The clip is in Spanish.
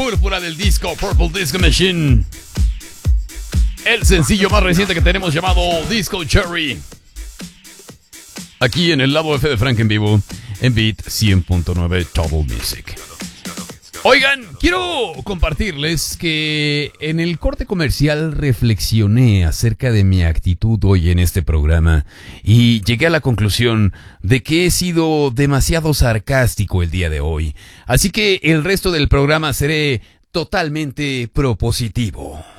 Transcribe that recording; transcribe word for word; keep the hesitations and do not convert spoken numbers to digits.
púrpura del disco, Purple Disco Machine. El sencillo más reciente que tenemos llamado Disco Cherry. Aquí en el Labo F de Frank en vivo, en Beat cien punto nueve Total Music. Oigan, quiero compartirles que en el corte comercial reflexioné acerca de mi actitud hoy en este programa y llegué a la conclusión de que he sido demasiado sarcástico el día de hoy. Así que el resto del programa seré totalmente propositivo.